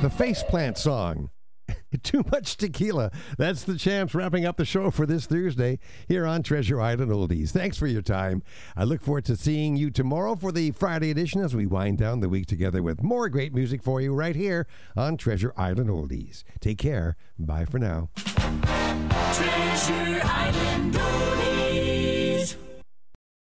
The Faceplant song. Too Much Tequila. That's the Champs wrapping up the show for this Thursday here on Treasure Island Oldies. Thanks for your time. I look forward to seeing you tomorrow for the Friday edition as we wind down the week together with more great music for you right here on Treasure Island Oldies. Take care. Bye for now. Treasure Island Oldies.